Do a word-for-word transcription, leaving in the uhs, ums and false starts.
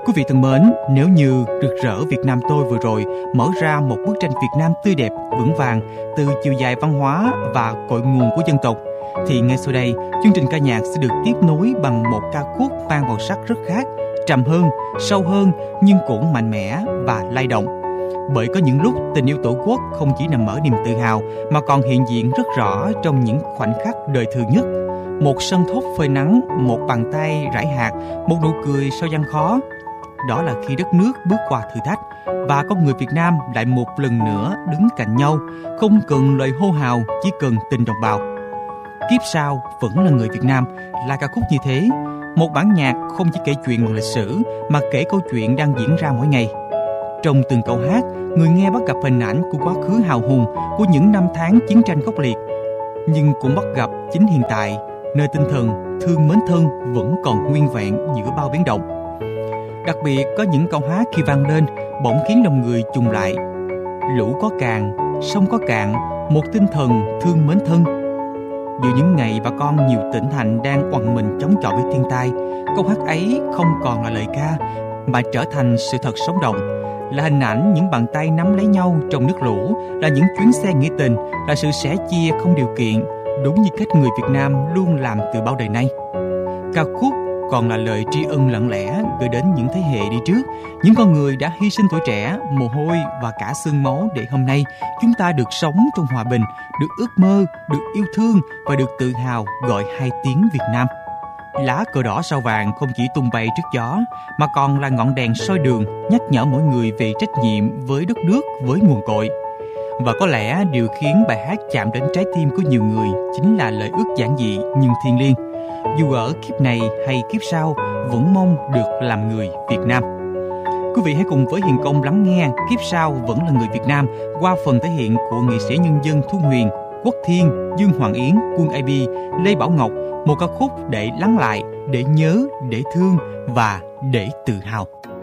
Quý vị thân mến, nếu như rực rỡ Việt Nam tôi vừa rồi mở ra một bức tranh Việt Nam tươi đẹp, vững vàng từ chiều dài văn hóa và cội nguồn của dân tộc, thì ngay sau đây, chương trình ca nhạc sẽ được tiếp nối bằng một ca khúc mang màu sắc rất khác, trầm hơn, sâu hơn nhưng cũng mạnh mẽ và lay động. Bởi có những lúc tình yêu Tổ quốc không chỉ nằm ở niềm tự hào mà còn hiện diện rất rõ trong những khoảnh khắc đời thường nhất. Một sân thốt phơi nắng, một bàn tay rải hạt, một nụ cười sau gian khó. Đó là khi đất nước bước qua thử thách và con người Việt Nam lại một lần nữa đứng cạnh nhau, không cần lời hô hào, chỉ cần tình đồng bào. Kiếp sau vẫn là người Việt Nam là ca khúc như thế. Một bản nhạc không chỉ kể chuyện bằng lịch sử mà kể câu chuyện đang diễn ra mỗi ngày. Trong từng câu hát, người nghe bắt gặp hình ảnh của quá khứ hào hùng của những năm tháng chiến tranh khốc liệt, nhưng cũng bắt gặp chính hiện tại, nơi tinh thần thương mến thân vẫn còn nguyên vẹn giữa bao biến động. Đặc biệt có những câu hát khi vang lên bỗng khiến lòng người trùng lại. Lũ có cạn, sông có cạn, một tinh thần thương mến thân. Giữa những ngày bà con nhiều tỉnh thành đang oằn mình chống chọi với thiên tai, câu hát ấy không còn là lời ca mà trở thành sự thật sống động, là hình ảnh những bàn tay nắm lấy nhau trong nước lũ, là những chuyến xe nghĩa tình, là sự sẻ chia không điều kiện, đúng như cách người Việt Nam luôn làm từ bao đời nay. Ca khúc còn là lời tri ân lặng lẽ gửi đến những thế hệ đi trước, những con người đã hy sinh tuổi trẻ, mồ hôi và cả xương máu để hôm nay chúng ta được sống trong hòa bình, được ước mơ, được yêu thương và được tự hào gọi hai tiếng Việt Nam. Lá cờ đỏ sao vàng không chỉ tung bay trước gió mà còn là ngọn đèn soi đường nhắc nhở mỗi người về trách nhiệm với đất nước, với nguồn cội. Và có lẽ điều khiến bài hát chạm đến trái tim của nhiều người chính là lời ước giản dị nhưng thiêng liêng. Dù ở kiếp này hay kiếp sau, vẫn mong được làm người Việt Nam. Quý vị hãy cùng với Hiền Công lắng nghe Kiếp Sau Vẫn Là Người Việt Nam qua phần thể hiện của nghệ sĩ nhân dân Thu Huyền, Quốc Thiên, Dương Hoàng Yến, Quân a bê, Lê Bảo Ngọc, một ca khúc để lắng lại, để nhớ, để thương và để tự hào.